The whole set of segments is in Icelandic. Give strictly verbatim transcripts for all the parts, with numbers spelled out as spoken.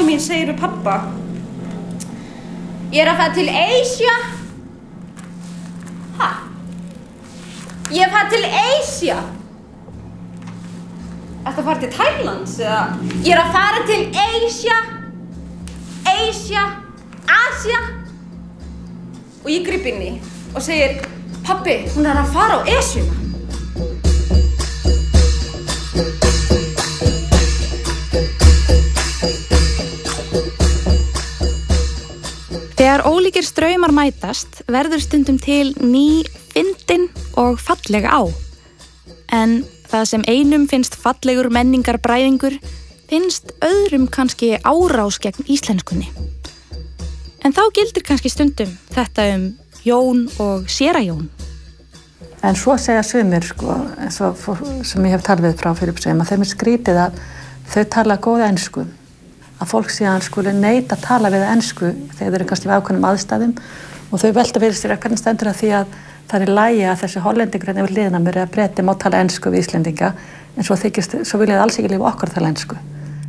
mín segir við pabba: Ég er að fara til Asia. Ha? Ég er að fara til Asia. Ertu að fara til Thailands eða? Ég er að fara til Asia. Asia. Asia. Og ég gríp inn í og segir: Pabbi, hún er að fara á Esjuna. Þegar ólíkir straumar mætast verður stundum til ný, fyndin og falleg á. En það sem einum finnst fallegur menningarbræðingur finnst öðrum kannski árás gegn íslenskunni. En þá gildir kannski stundum þetta um Jón og séra Jón. En svo segja sumir, sko, eins og sem ég hef talað við frá Filippseyjum, að þeim er skrítið að þau tala góða ensku. Að fólk síðan skuli neita að tala við ensku þegar þau eru kannski við ákveðnum aðstæðum og þau velta fyrir sér að hvernig stendur að því að það er í lagi að þessi hollendingur hérna yfir hliðina mér eða Breti má tala ensku við Íslendinga en svo þykist, svo vilja það alls ekki lifa okkar að tala ensku.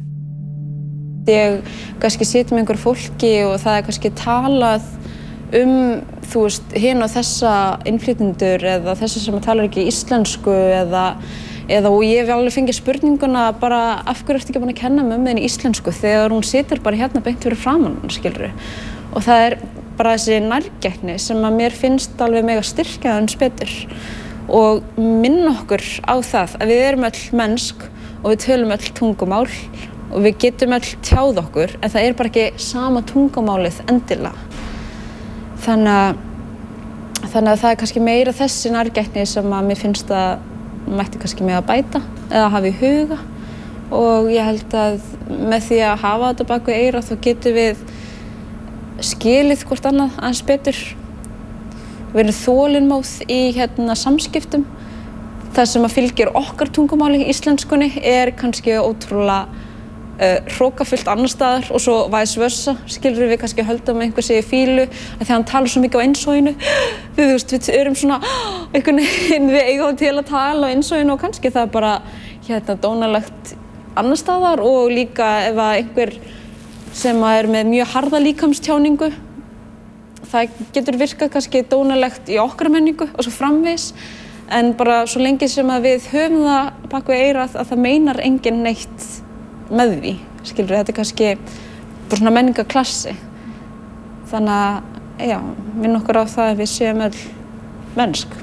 Ég kannski sit með einhver fólki og það er kannski talað um, þú veist, hin og þessa innflytjendur eða þessa sem talar ekki íslensku eða Eða og ég hef alveg fengið spurninguna bara af hverju ertu ekki búin að kenna mömmu þinni íslensku þegar hún situr bara hérna beint fyrir framan hann, skilurðu. Og það er bara þessi nærgætni sem að mér finnst alveg mega styrkja hans betur og minna okkur á það að við erum öll mennsk og við tölum öll tungumál og við getum öll tjáð okkur en það er bara ekki sama tungumálið endilega. Þannig að, þannig að það er kannski meira þessi nærgætni sem að mér finnst að mætti kannski með að bæta eða hafa í huga og ég held að með því að hafa þetta bak við eyra þá getum við skilið hvort annað aðeins betur. Við erum þolinmóð í hérna, samskiptum. Það sem að fylgir okkar tungumáli í íslenskunni er kannski ótrúlega uh, hrókafullt annar staðar og svo vice versa, skilur við kannski höldum að einhver sé í fílu að þegar hann talar svo mikið á einsoginu við, þú veist, við erum svona einhvern veginn við eigum til að tala á einsoginu og kannski það er bara hérna dónalegt annar staðar og líka ef að einhver sem er með mjög harða líkamstjáningu það getur virkað kannski dónalegt í okkar menningu og svo framvegis en bara svo lengi sem að við höfum það bak við eyrað að það meinar enginn neitt með því, skilur við, þetta er kannski bara svona menningaklassi. Þannig að, já, minn okkur á það að við séum öll mennsk.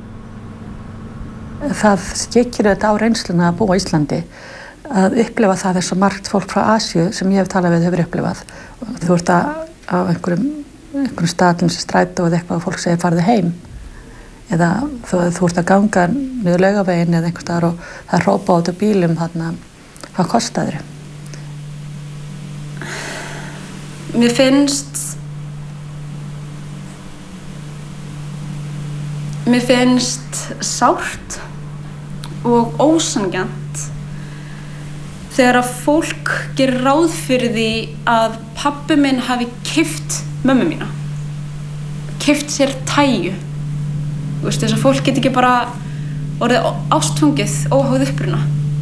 Það skekkir þetta á reynsluna að búa í Íslandi að upplifa það þess að margt fólk frá Asíu sem ég hef talað við hefur upplifað. Þú ert að á einhverjum, einhverjum staðlum sem strætó eða eitthvað og fólk segir farðu heim eða þú, þú ert að ganga niður Laugaveginn eða einhvers staðar og það er hrópað út á bílum þarna. Hvað kostaði þér? Mér finnst Mér finnst sárt og ósanngjarnt þegar að fólk gerir ráð fyrir því að pabbi minn hafi keypt mömmu mína. Keypt sér tæju. Þú veist, þess að fólk get ekki bara orðið ástfangið óháð uppruna.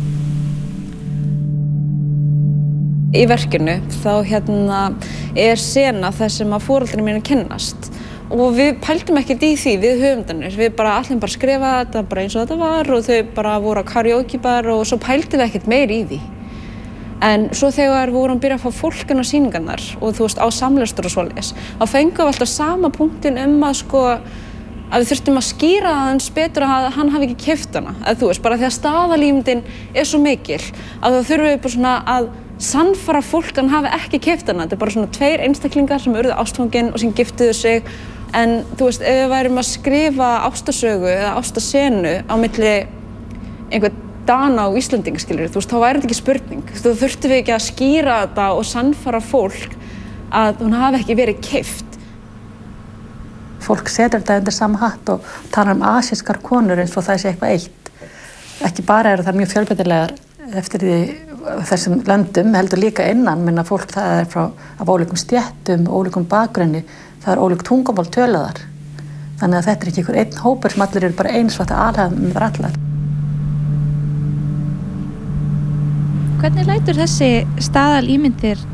Í verkinu þá hérna er sena þar sem að foreldrar mínu kynnast og við pældum ekkert í því við höfundarnir, við bara allir bara skrifa þetta bara eins og þetta var og þau bara voru á karaoke bar og svo pældum við ekkert meir í því. En svo þegar við vorum að byrja að fá fólk inn á sýningarnar og þú veist á samlestur og svoleiðis, þá fengum við alltaf sama punktinn um að sko að við þurftum að skýra aðeins betur að hann hafi ekki keypt hana, eða þú veist bara því að staðalímyndin er svo mikil að þá þurfum við bara svona að sannfara fólk hann hafi ekki keypt hana. Þetta er bara svona tveir einstaklingar sem urðu ástfangin og sem giftuðu sig en þú veist ef við værum að skrifa ástasögu eða ástasenu á milli einhver Dana og Íslendinga skilur þú veist þá væri þetta ekki spurning. Þú þurftum við ekki að skýra þetta og sannfara fólk að hún hafi ekki verið keypt. Fólk setur þetta undir sama hatt og talar um asískar konur eins og það sé eitthvað eitt. Ekki bara eru það mjög fjölbreytilegar eftir því þessum löndum, heldur líka innan, minna fólk það er frá af ólíkum stéttum, ólíkum bakgrunni, það er ólík tungumál töluðar. Þannig að þetta er ekki einhver einn hópur sem allir eru bara eins og þetta alhæfum með allar. Hvernig lætur þessi staðalímyndir